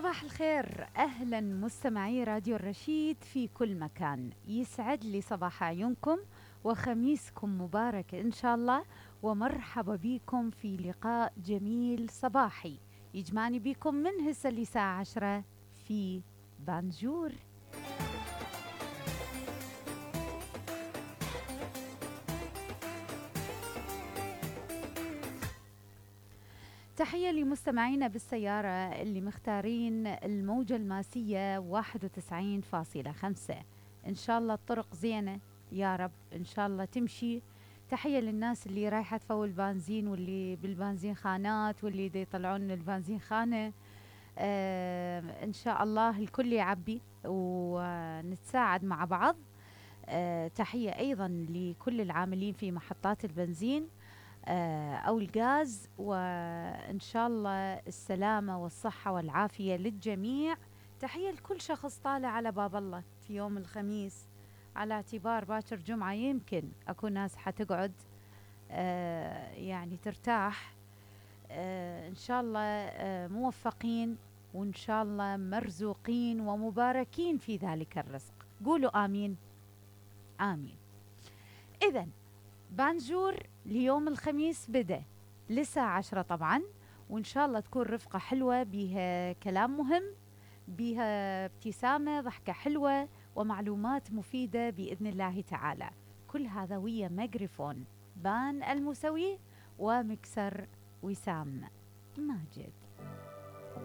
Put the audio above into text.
صباح الخير، أهلا مستمعي راديو الرشيد في كل مكان. يسعد لي صباح عيونكم وخميسكم مبارك إن شاء الله، ومرحبا بكم في لقاء جميل صباحي يجمعني بكم من هسه لساعة 10 في بانجور. تحية لمستمعينا بالسيارة اللي مختارين الموجة الماسية 91.5. إن شاء الله الطرق زينة يا رب، إن شاء الله تمشي. تحية للناس اللي رايحة تفول بنزين واللي بالبنزين خانات واللي دي يطلعون من البنزين خانة. إن شاء الله الكل يعبي ونتساعد مع بعض. تحية أيضا لكل العاملين في محطات البنزين أو الغاز، وإن شاء الله السلامة والصحة والعافية للجميع. تحية لكل شخص طالع على باب الله في يوم الخميس، على اعتبار باكر جمعة يمكن أكون ناس حتقعد يعني ترتاح. إن شاء الله موفقين، وإن شاء الله مرزوقين ومباركين في ذلك الرزق. قولوا آمين آمين. إذن بانجور ليوم الخميس بدأ لساعة 10 طبعا، وإن شاء الله تكون رفقة حلوة بيها كلام مهم، بيها ابتسامة ضحكة حلوة ومعلومات مفيدة بإذن الله تعالى. كل هذا ويا ميكروفون بان المسوي ومكسر وسام ماجد.